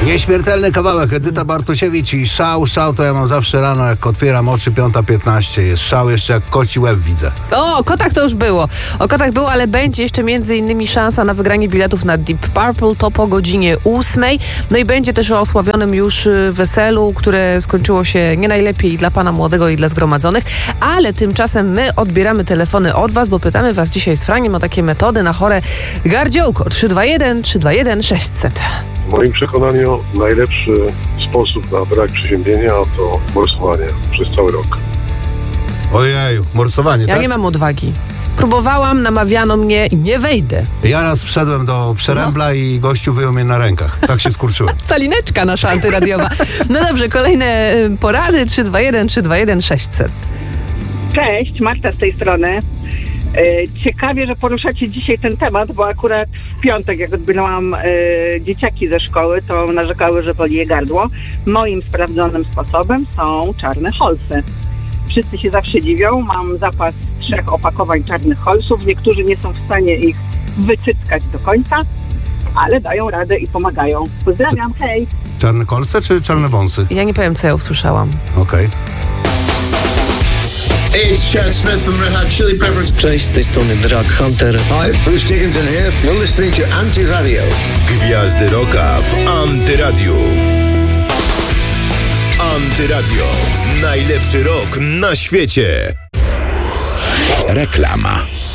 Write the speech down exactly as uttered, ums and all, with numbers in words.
Nieśmiertelny kawałek, Edyta Bartosiewicz i Szał. Szał to ja mam zawsze rano, jak otwieram oczy, piąta piętnaście. Jest szał, jeszcze jak koci łeb widzę. O, o kotach to już było. O kotach było, ale będzie jeszcze między innymi szansa na wygranie biletów na Deep Purple, to po godzinie ósmej. No i będzie też o osławionym już weselu, które skończyło się nie najlepiej dla pana młodego i dla zgromadzonych, ale tymczasem my odbieramy telefony od was, bo pytamy was dzisiaj z Franiem o takie metody na chore gardziołko. trzy dwa jeden trzy dwa jeden sześćset. W moim przekonaniu najlepszy sposób na brak przeziębienia to morsowanie przez cały rok. Ojeju, morsowanie, Ja tak? nie mam odwagi. Próbowałam, namawiano mnie i nie wejdę. Ja raz wszedłem do Przerębla no. i gościu wyjął mnie na rękach. Tak się skurczyłem. Salineczka nasza antyradiowa. No dobrze, kolejne y, porady. trzy dwa jeden trzy dwa jeden sześćset. Cześć, Marta z tej strony. Ciekawie, że poruszacie dzisiaj ten temat, bo akurat w piątek, jak odbierałam e, dzieciaki ze szkoły, to narzekały, że boli je gardło. Moim sprawdzonym sposobem są czarne holsy. Wszyscy się zawsze dziwią, mam zapas trzech opakowań czarnych holsów. Niektórzy nie są w stanie ich wycyckać do końca, ale dają radę i pomagają. Pozdrawiam, hej! Czarne kolce czy czarne wąsy? Ja nie powiem, co ja usłyszałam. Okej. Okay. Hey, it's Chad Smith from Red Hot Chili Peppers. Cześć, z tej strony Drag Hunter. Hi, Bruce Dickinson here. You're listening to Anti-Radio. Gwiazdy Rocka w Antyradiu. Antyradio. Najlepszy rock na świecie. Reklama.